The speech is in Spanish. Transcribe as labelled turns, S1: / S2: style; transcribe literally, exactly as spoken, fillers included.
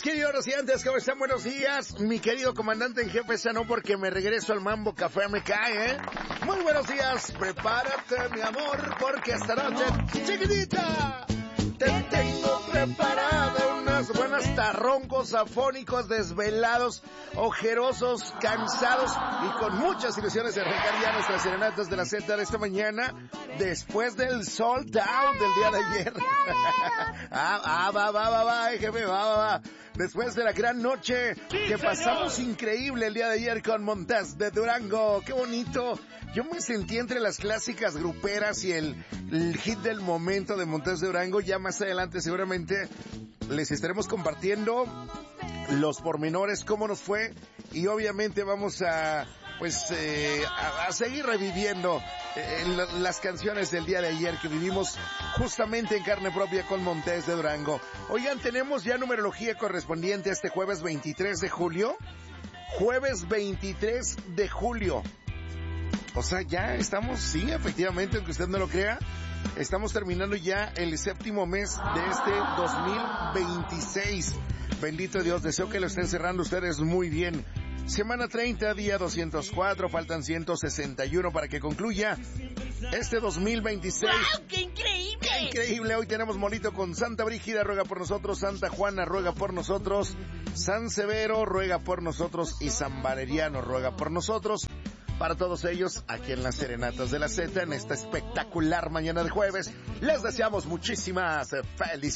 S1: queridos residentes, ¿cómo están? Buenos días. Mi querido comandante en jefe, esa no porque me regreso al Mambo Café me cae, ¿eh? Muy buenos días. Prepárate, mi amor, porque esta noche, chiquitita, te tengo preparada unas buenas tarroncos, afónicos, desvelados, ojerosos, cansados y con muchas ilusiones de arrancar ya nuestras serenatas de la Z de esta mañana después del sold down del día de ayer. ah, ah, va, va, va, va, jefe, va, va, va. Después de la gran noche que pasamos increíble el día de ayer con Montes de Durango. ¡Qué bonito! Yo me sentí entre las clásicas gruperas y el, el hit del momento de Montes de Durango. Ya más adelante seguramente les estaremos compartiendo los pormenores, cómo nos fue, y obviamente vamos a, pues, eh, a, a seguir reviviendo eh, las canciones del día de ayer que vivimos justamente en carne propia con Montes de Durango. Oigan, tenemos ya numerología correspondiente a este jueves veintitrés de julio. Jueves veintitrés de julio. O sea, ya estamos, sí, efectivamente, aunque usted no lo crea, estamos terminando ya el séptimo mes de este dos mil veintiséis. Bendito Dios, deseo que lo estén cerrando ustedes muy bien. Semana treinta, día doscientos cuatro, faltan ciento sesenta y uno para que concluya este dos mil veintiséis.
S2: ¡Wow, qué increíble!
S1: ¡Qué increíble! Hoy tenemos molito con Santa Brígida, ruega por nosotros, Santa Juana, ruega por nosotros, San Severo, ruega por nosotros, y San Valeriano, ruega por nosotros. Para todos ellos, aquí en las Serenatas de la Z, en esta espectacular mañana de jueves, les deseamos muchísimas felicidades.